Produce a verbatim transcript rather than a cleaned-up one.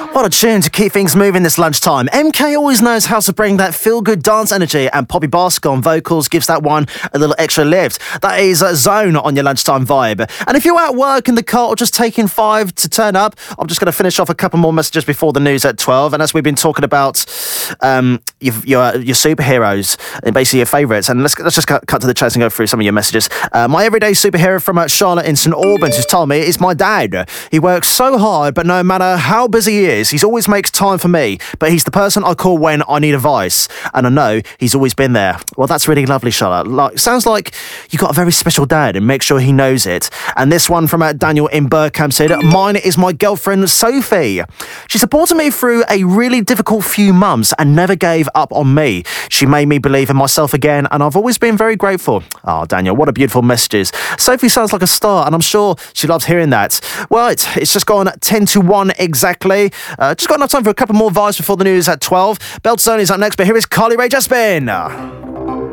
What a tune to keep things moving this lunchtime. M K always knows how to bring that feel-good dance energy, and Poppy Basco on vocals gives that one a little extra lift. That is uh, Zone on your lunchtime vibe. And if you're at work in the car or just taking five to turn up, I'm just going to finish off a couple more messages before the news at twelve. And as we've been talking about um, your, your your superheroes and basically your favourites, and let's let's just cut, cut to the chase and go through some of your messages. Uh, my everyday superhero from uh, Charlotte in St Albans has told me it's my dad. He works so hard, but no matter how busy he is, he's always makes time for me, but he's the person I call when I need advice, and I know he's always been there. Well, that's really lovely, Charlotte. Like, sounds like you got a very special dad, and make sure he knows it. And this one from uh, Daniel in Burkham said, mine is my girlfriend Sophie. She supported me through a really difficult few months and never gave up on me. She made me believe in myself again, and I've always been very grateful. Oh, Daniel, what a beautiful messages. Sophie sounds like a star, and I'm sure she loves hearing that. Right, it's just gone ten to one exactly. Uh, just got enough time for a couple more vibes before the news at twelve. Beltzone is up next, but here is Carly Rae Jepsen.